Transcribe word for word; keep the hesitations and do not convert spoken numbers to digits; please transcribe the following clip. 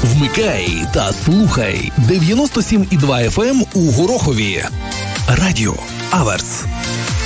Вмикай та слухай дев'яносто сім і два еф ем у Горохові. Радіо Аверс.